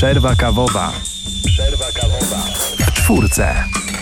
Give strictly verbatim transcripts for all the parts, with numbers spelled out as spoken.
Przerwa kawowa. Przerwa kawowa. W czwórce.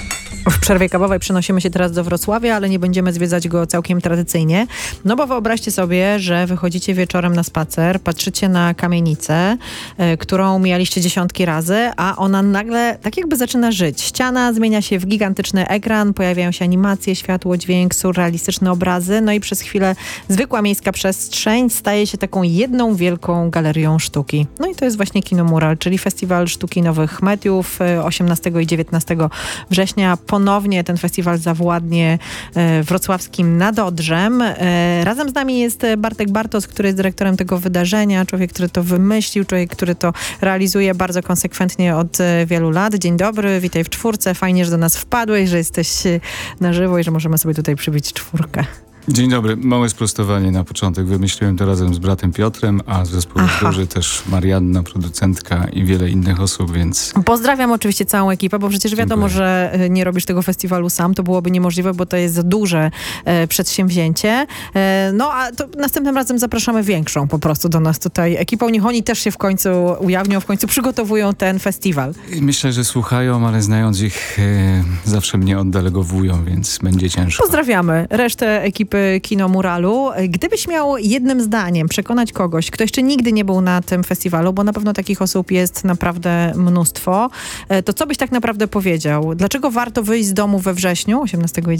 W przerwie kawowej przenosimy się teraz do Wrocławia, ale nie będziemy zwiedzać go całkiem tradycyjnie. No bo wyobraźcie sobie, że wychodzicie wieczorem na spacer, patrzycie na kamienicę, y, którą mijaliście dziesiątki razy, a ona nagle tak jakby zaczyna żyć. Ściana zmienia się w gigantyczny ekran, pojawiają się animacje, światło, dźwięk, surrealistyczne obrazy, no i przez chwilę zwykła miejska przestrzeń staje się taką jedną wielką galerią sztuki. No i to jest właśnie Kino Mural, czyli Festiwal Sztuki Nowych Mediów osiemnastego i dziewiętnastego września. Ponownie ten festiwal zawładnie e, wrocławskim Nad Odrzem. E, razem z nami jest Bartek Bartos, który jest dyrektorem tego wydarzenia, człowiek, który to wymyślił, człowiek, który to realizuje bardzo konsekwentnie od e, wielu lat. Dzień dobry, witaj w czwórce. Fajnie, że do nas wpadłeś, że jesteś na żywo i że możemy sobie tutaj przybić czwórkę. Dzień dobry. Małe sprostowanie na początek. Wymyśliłem to razem z bratem Piotrem, a zespół jest duży, też Marianna, producentka i wiele innych osób, więc... Pozdrawiam oczywiście całą ekipę, bo przecież wiadomo, Dziękuję. że nie robisz tego festiwalu sam. To byłoby niemożliwe, bo to jest za duże e, przedsięwzięcie. E, no a to następnym razem zapraszamy większą po prostu do nas tutaj ekipą. Niech oni też się w końcu ujawnią, w końcu przygotowują ten festiwal. Myślę, że słuchają, ale znając ich e, zawsze mnie oddelegowują, więc będzie ciężko. Pozdrawiamy resztę ekipy Kino Muralu. Gdybyś miał jednym zdaniem przekonać kogoś, kto jeszcze nigdy nie był na tym festiwalu, bo na pewno takich osób jest naprawdę mnóstwo, to co byś tak naprawdę powiedział? Dlaczego warto wyjść z domu we wrześniu, osiemnastego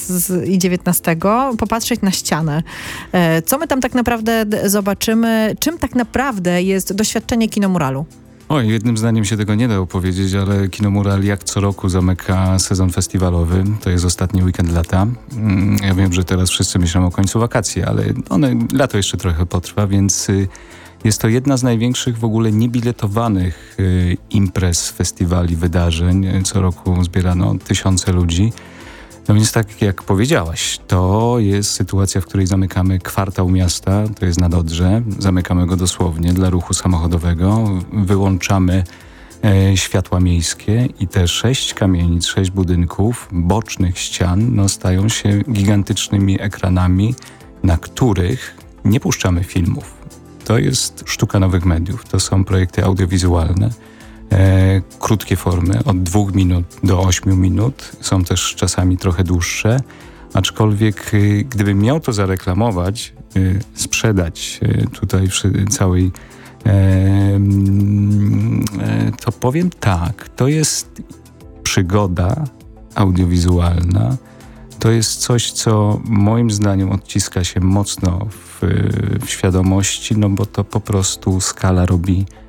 i dziewiętnastego, popatrzeć na ścianę? Co my tam tak naprawdę zobaczymy? Czym tak naprawdę jest doświadczenie Kino Muralu? Oj, jednym zdaniem się tego nie da opowiedzieć, ale Kino Mural jak co roku zamyka sezon festiwalowy. To jest ostatni weekend lata. Ja wiem, że teraz wszyscy myślą o końcu wakacji, ale one, lato jeszcze trochę potrwa, więc jest to jedna z największych w ogóle niebiletowanych imprez, festiwali, wydarzeń. Co roku zbierano tysiące ludzi. No więc tak jak powiedziałaś, to jest sytuacja, w której zamykamy kwartał miasta, to jest Nad Odrze, zamykamy go dosłownie dla ruchu samochodowego, wyłączamy e, światła miejskie i te sześć kamienic, sześć budynków, bocznych ścian, no, stają się gigantycznymi ekranami, na których nie puszczamy filmów. To jest sztuka nowych mediów, to są projekty audiowizualne. E, krótkie formy, od dwóch minut do ośmiu minut, są też czasami trochę dłuższe, aczkolwiek y, gdybym miał to zareklamować, y, sprzedać y, tutaj przy całej, y, y, to powiem tak, to jest przygoda audiowizualna, to jest coś, co moim zdaniem odciska się mocno w, w świadomości, no bo to po prostu skala robi